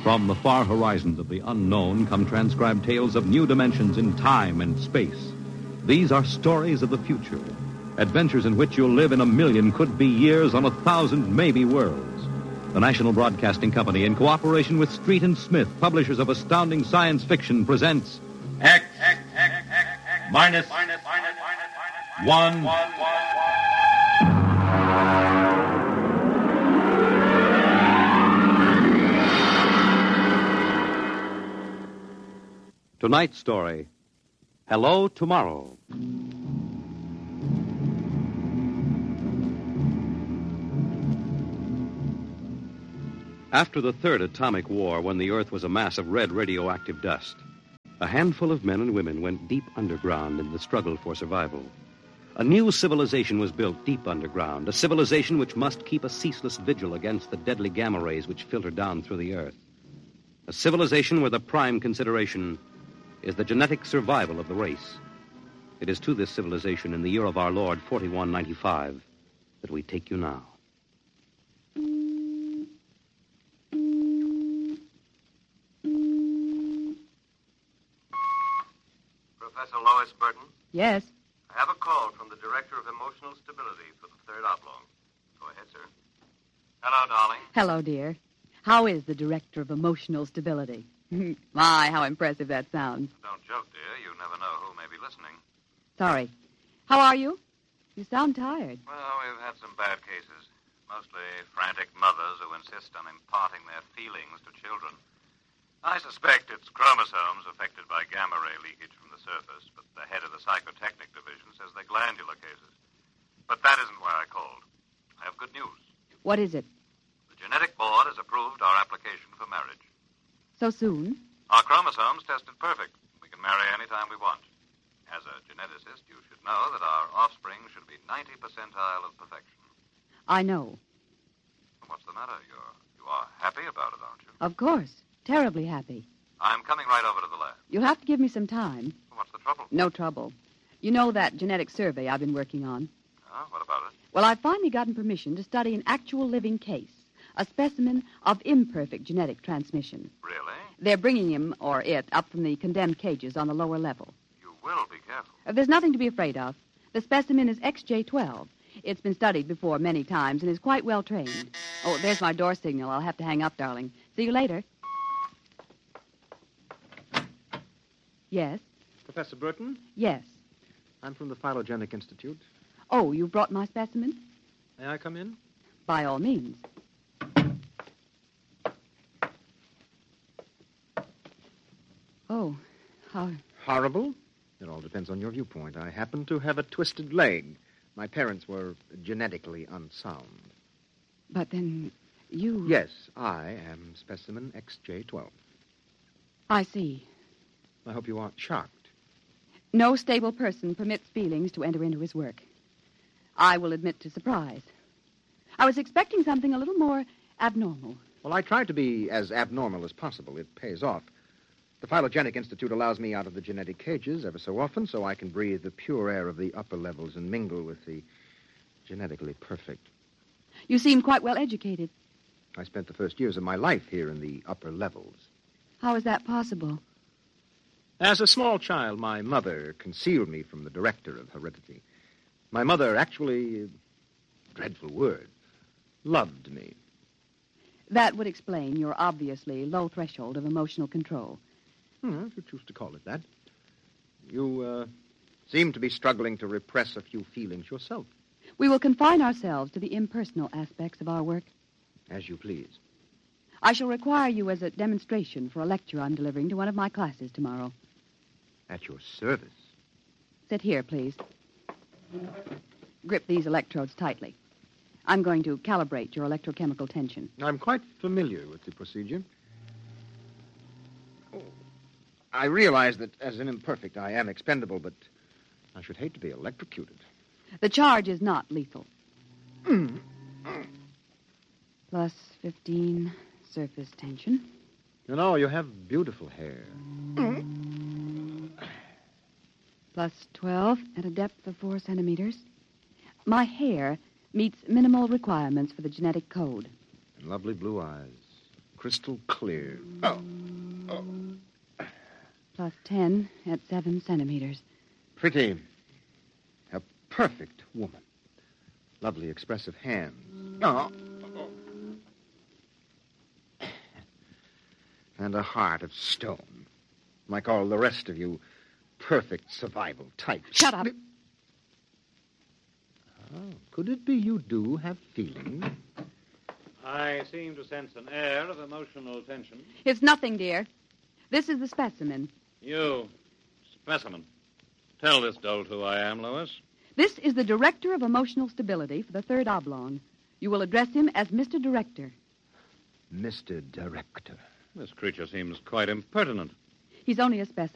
From the far horizons of the unknown come transcribed tales of new dimensions in time and space. These are stories of the future, adventures in which you'll live in 1,000,000 could-be years on 1,000 maybe worlds. The National Broadcasting Company, in cooperation with Street and Smith, publishers of astounding science fiction, presents X minus 1. Tonight's story, Hello, Tomorrow. After the third atomic war, when the Earth was a mass of red radioactive dust, a handful of men and women went deep underground in the struggle for survival. A new civilization was built deep underground, a civilization which must keep a ceaseless vigil against the deadly gamma rays which filter down through the Earth. A civilization where the prime consideration is the genetic survival of the race. It is to this civilization in the year of our Lord, 4195, that we take you now. Professor Lois Burton? Yes. I have a call from the Director of Emotional Stability for the Third Oblong. Go ahead, sir. Hello, darling. Hello, dear. How is the Director of Emotional Stability? My, how impressive that sounds. Don't joke, dear. You never know who may be listening. Sorry. How are you? You sound tired. Well, we've had some bad cases. Mostly frantic mothers who insist on imparting their feelings to children. I suspect it's chromosomes affected by gamma ray leakage from the surface, but the head of the psychotechnic division says they're glandular cases. But that isn't why I called. I have good news. What is it? The genetic board has approved our application for marriage. So soon? Our chromosomes tested perfect. We can marry any time we want. As a geneticist, you should know that our offspring should be 90 percentile of perfection. I know. What's the matter? You are happy about it, aren't you? Of course. Terribly happy. I'm coming right over to the lab. You'll have to give me some time. What's the trouble? No trouble. You know that genetic survey I've been working on? What about it? Well, I've finally gotten permission to study an actual living case, a specimen of imperfect genetic transmission. Really? They're bringing him, or it, up from the condemned cages on the lower level. You will be careful. There's nothing to be afraid of. The specimen is XJ12. It's been studied before many times and is quite well trained. Oh, there's my door signal. I'll have to hang up, darling. See you later. Yes? Professor Burton? Yes. I'm from the Phylogenic Institute. Oh, you brought my specimen? May I come in? By all means. Oh, how... Horrible? It all depends on your viewpoint. I happen to have a twisted leg. My parents were genetically unsound. But then you... Yes, I am specimen XJ12. I see. I hope you aren't shocked. No stable person permits feelings to enter into his work. I will admit to surprise. I was expecting something a little more abnormal. Well, I try to be as abnormal as possible. It pays off. The Phylogenic Institute allows me out of the genetic cages ever so often so I can breathe the pure air of the upper levels and mingle with the genetically perfect. You seem quite well educated. I spent the first years of my life here in the upper levels. How is that possible? As a small child, my mother concealed me from the director of heredity. My mother actually, dreadful word, loved me. That would explain your obviously low threshold of emotional control. If you choose to call it that. You seem to be struggling to repress a few feelings yourself. We will confine ourselves to the impersonal aspects of our work. As you please. I shall require you as a demonstration for a lecture I'm delivering to one of my classes tomorrow. At your service. Sit here, please. Grip these electrodes tightly. I'm going to calibrate your electrochemical tension. I'm quite familiar with the procedure. I realize that as an imperfect, I am expendable, but I should hate to be electrocuted. The charge is not lethal. Plus 15 surface tension. You know, you have beautiful hair. Plus 12 at a depth of 4 centimeters. My hair meets minimal requirements for the genetic code. And lovely blue eyes. crystal clear. Oh. Plus 10 at 7 centimeters. Pretty. A perfect woman. Lovely, expressive hands. Oh. And a heart of stone. Like all the rest of you perfect survival types. Shut up. Oh, could it be you do have feelings? I seem to sense an air of emotional tension. It's nothing, dear. This is the specimen. You, specimen. Tell this dolt who I am, Lois. This is the Director of Emotional Stability for the Third Oblong. You will address him as Mr. Director. Mr. Director. This creature seems quite impertinent. He's only a specimen.